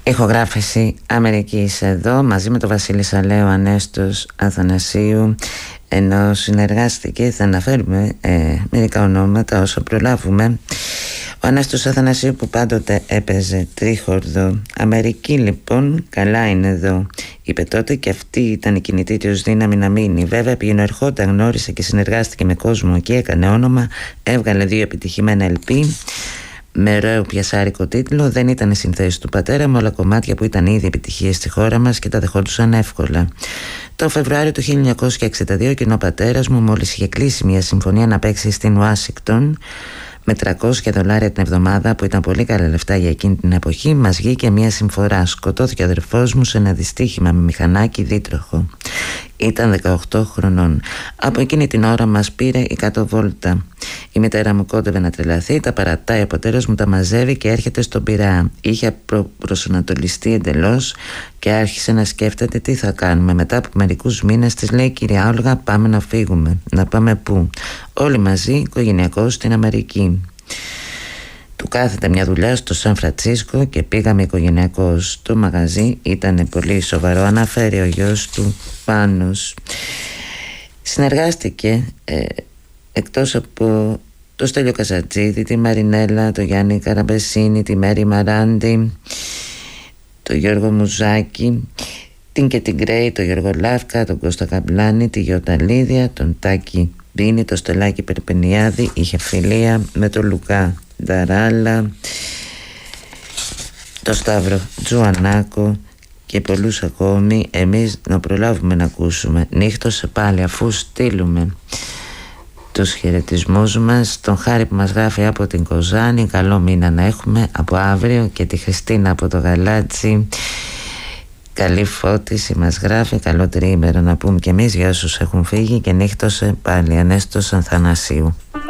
Ηχογράφηση Αμερικής εδώ, μαζί με τον Βασίλη Σαλέο, Ανέστος Αθανασίου, ενώ συνεργάστηκε, θα αναφέρουμε μερικά ονόματα όσο προλάβουμε. Ο Ανέστος Αθανασίου που πάντοτε έπαιζε τρίχορδο. Αμερική λοιπόν, καλά είναι εδώ, είπε τότε, και αυτή ήταν η κινητήριος δύναμη να μείνει. Βέβαια πήγαινε ερχόταν, γνώρισε και συνεργάστηκε με κόσμο και έκανε όνομα, έβγαλε 2 επιτυχημένα LP με ωραίο πιασάρικο τίτλο. Δεν ήταν οι συνθέσεις του πατέρα μου, αλλά κομμάτια που ήταν ήδη επιτυχίες στη χώρα μας και τα δεχόντουσαν εύκολα. Το Φεβρουάριο του 1962, και ενώ ο πατέρας μου μόλις είχε κλείσει μια συμφωνία να παίξει στην Ουάσιγκτον με $300 την εβδομάδα, που ήταν πολύ καλά λεφτά για εκείνη την εποχή, μας βγήκε μια συμφορά. Σκοτώθηκε ο αδερφός μου σε ένα δυστύχημα με μηχανάκι δίτροχο. Ήταν 18 χρονών. Από εκείνη την ώρα μας πήρε η κάτω βόλτα. Η μητέρα μου κόντευε να τρελαθεί, τα παρατάει, ο πατέρας μου τα μαζεύει και έρχεται στον Πειραιά. Είχε προσανατολιστεί εντελώς και άρχισε να σκέφτεται τι θα κάνουμε. Μετά από μερικούς μήνες της λέει: «Κυρία Όλγα, πάμε να φύγουμε». «Να πάμε πού?» «Όλοι μαζί, οικογενειακώς, στην Αμερική». Του κάθεται μια δουλειά στο Σαν Φραντσίσκο και πήγαμε οικογενειακώς. Το μαγαζί ήταν πολύ σοβαρό, αναφέρει ο γιος του Πάνος. Συνεργάστηκε εκτός από το Στέλιο Καζατζίδη, τη Μαρινέλα, το Γιάννη Καραμπεσίνη, τη Μέρη Μαράντη, το Γιώργο Μουζάκη, την και την Γκρέι, το Γιώργο Λάφκα, τον Κώστα Καμπλάνη, τη Γιώτα Λίδια, τον Τάκη Μπίνη, το Στελάκη Περπενιάδη. Είχε φιλία με τον Λουκά Νταράλα, το Σταύρο Τζουανάκο και πολλούς ακόμη. Εμείς να προλάβουμε να ακούσουμε. Νύχτωσε πάλι, αφού στείλουμε τους χαιρετισμούς μας, τον Χάρη που μας γράφει από την Κοζάνη, καλό μήνα να έχουμε από αύριο, και τη Χριστίνα από το Γαλάτσι, καλή φώτιση μας γράφει, καλό τριήμερο να πούμε κι εμείς για όσους έχουν φύγει, και νύχτωσε πάλι. Ανέστος Αθανασίου.